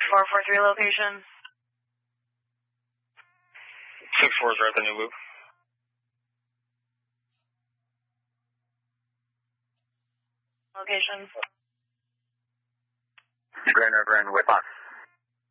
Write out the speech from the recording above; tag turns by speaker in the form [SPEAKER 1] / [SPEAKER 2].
[SPEAKER 1] 443 location.
[SPEAKER 2] 6-4 is right at the new loop.
[SPEAKER 1] Location.
[SPEAKER 3] Grand River and Whitlock.